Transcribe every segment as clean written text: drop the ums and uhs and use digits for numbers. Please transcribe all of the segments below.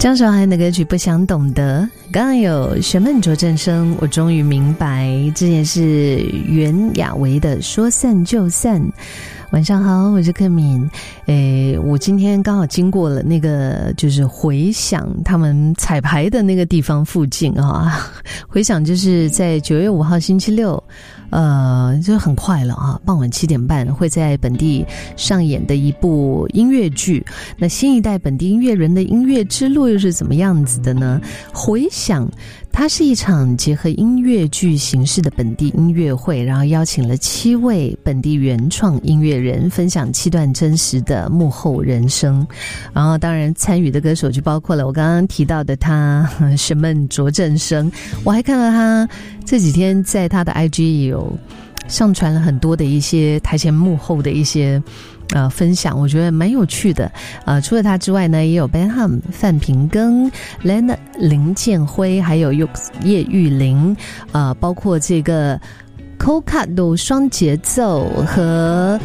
张韶涵的歌曲《不想懂得》，刚刚有学闷着正声，我终于明白，这也是袁娅维的《说散就散》。晚上好，我是克敏。我今天刚好经过了那个就是回响他们彩排的那个地方附近啊。回响就是在9月5号星期六，就很快了啊，傍晚7点半会在本地上演的一部音乐剧。那新一代本地音乐人的音乐之路又是怎么样子的呢？回响它是一场结合音乐剧形式的本地音乐会，然后邀请了7位本地原创音乐人分享7段真实的幕后人生。然后当然参与的歌手就包括了我刚刚提到的他学闷着正声，我还看到他这几天在他的 IG 有上传了很多的一些台前幕后的一些分享，我觉得蛮有趣的。除了他之外呢，也有 Ben Ham、范平庚、Leonard 林建辉，还有叶玉玲，包括这个 Cold-Cut 双节奏和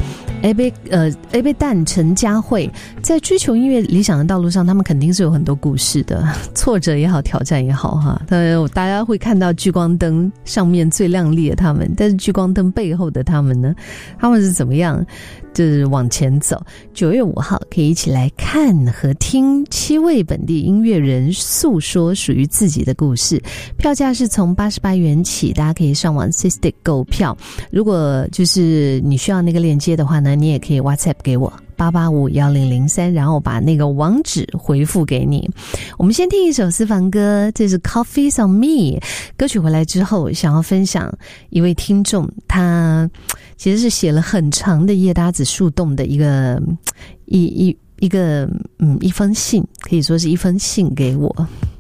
A 蛋陈佳慧，在追求音乐理想的道路上，他们肯定是有很多故事的，挫折也好，挑战也好哈。大家会看到聚光灯上面最亮丽的他们，但是聚光灯背后的他们呢，他们是怎么样就是往前走。9月5号可以一起来看和听7位本地音乐人诉说属于自己的故事。票价是从88元起，大家可以上网 Cystic 购票。如果就是你需要那个链接的话呢，你也可以 WhatsApp 给我8851003，然后把那个网址回复给你。我们先听一首私房歌，这是 Coffee's on Me。 歌曲回来之后想要分享一位听众，他其实是写了很长的叶搭子树洞的一封信，可以说是一封信给我。